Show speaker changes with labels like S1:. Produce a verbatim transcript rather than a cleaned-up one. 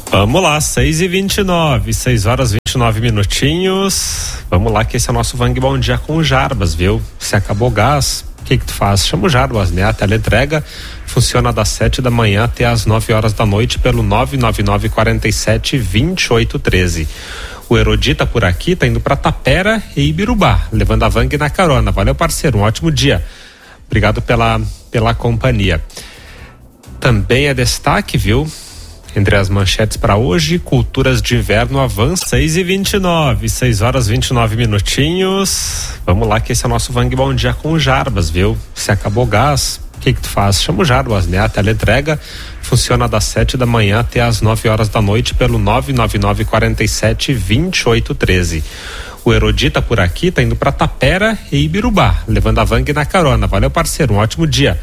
S1: Vamos lá, seis e vinte e nove, seis horas e vinte e nove minutinhos. Vamos lá que esse é o nosso Vang Bom Dia com o Jarbas, viu? Se acabou o gás, o que que tu faz? Chama o Jarbas, né? A teleentrega funciona das sete da manhã até as nove horas da noite pelo nove nove nove, quatro sete, dois oito um três. O Erodi tá por aqui, tá indo pra Tapera e Ibirubá, levando a Vang na carona. Valeu, parceiro, um ótimo dia. Obrigado pela, pela companhia. Também é destaque, viu? Entre as manchetes para hoje, culturas de inverno avança, seis e vinte e nove, seis horas e vinte e nove minutinhos. Vamos lá que esse é o nosso Vang Bom Dia com o Jarbas, viu? Se acabou o gás, o que que tu faz? Chama o Jarbas, né? A teleentrega funciona das sete da manhã até as nove horas da noite pelo nove nove nove, quatro sete, dois oito um três. O Erodi tá por aqui, tá indo pra Tapera e Ibirubá, levando a Vang na carona. Valeu, parceiro, um ótimo dia.